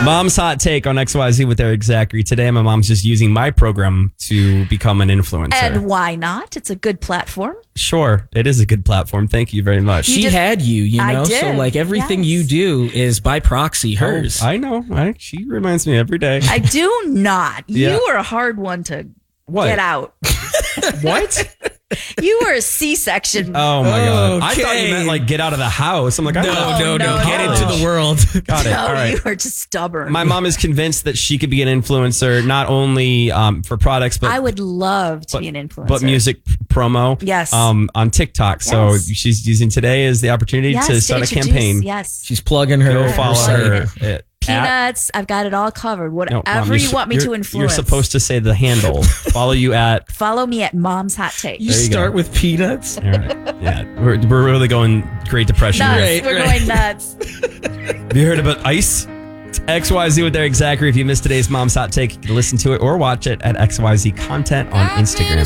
Mom's hot take on XYZ with Eric Zachary. Today, my mom's just using my program to become an influencer. And why not? It's a good platform. Sure, it is a good platform. Thank you very much. She had you know? I did. So like everything you do is by proxy hers. I know. She reminds me every day. I do not. Yeah. You were a hard one to get out. What? You were a C-section. Oh my God. I Okay. thought you meant like get out of the house. I'm like, No, get into the world. Got it. No, All right. you were just stubborn. My mom is convinced that she could be an influencer, not only for products, but I would love to be an influencer. but music promo. Yes. On TikTok. So Yes. she's using today as the opportunity Yes, to start a introduce, campaign. Yes. She's plugging her. Go follow her. at- Peanuts. I've got it all covered. No, Whatever Mom, you want me to You're influence. supposed to say the handle. Follow you at. Follow me at Mom's Hot Take. You There you start go. with peanuts. All right. Yeah. We're really going Great Depression Nuts. here. We're going nuts. Have you heard about ice? It's XYZ with Eric Zachary. If you missed today's Mom's Hot Take, you can listen to it or watch it at XYZ Content on Instagram.